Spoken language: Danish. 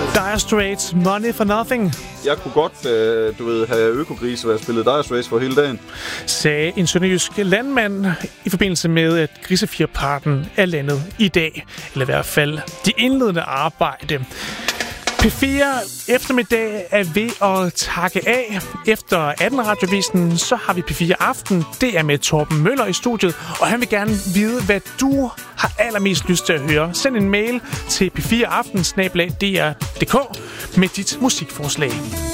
Dire Straits, Money for Nothing. Jeg kunne godt, have økogrise, hvad jeg spillede Dire Straits for hele dagen. Sagde en sønderjysk landmand i forbindelse med, at grisefjerparten er landet i dag. Eller i hvert fald de indledende arbejde. P4 eftermiddag er ved at takke af. Efter 18 radiovisen, så har vi P4 Aften. Det er med Torben Møller i studiet, og han vil gerne vide, hvad du har allermest lyst til at høre. Send en mail til p4aften@dr.dk med dit musikforslag.